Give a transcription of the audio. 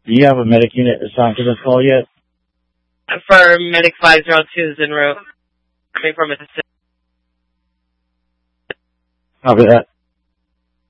Do you have a medic unit assigned to this call yet? For Medic 502 is en route. Coming from Mississippi. Copy that.